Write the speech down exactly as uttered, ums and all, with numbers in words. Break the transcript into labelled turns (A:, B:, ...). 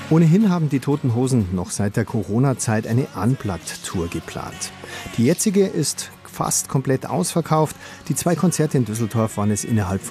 A: Ohnehin haben die Toten Hosen noch seit der Corona-Zeit eine Unplugged-Tour geplant. Die jetzige ist fast komplett ausverkauft. Die zwei Konzerte in Düsseldorf waren es innerhalb von